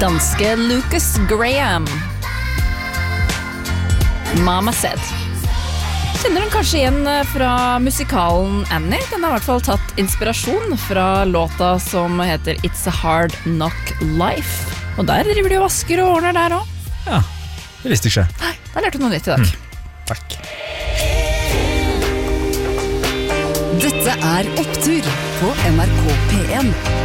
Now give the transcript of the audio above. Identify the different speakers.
Speaker 1: Danske Lucas Graham. Mama Said. Kjenner den kanskje igjen fra musikalen Annie? Den har I hvert fall tatt inspirasjon fra låta som heter It's a Hard Knock Life. Og der driver de og vasker og ordner der også.
Speaker 2: Ja, det visste jeg ikke.
Speaker 1: Nei, der lærte du noe nytt I dag.
Speaker 2: Takk.
Speaker 3: Dette Opptur på NRK P1.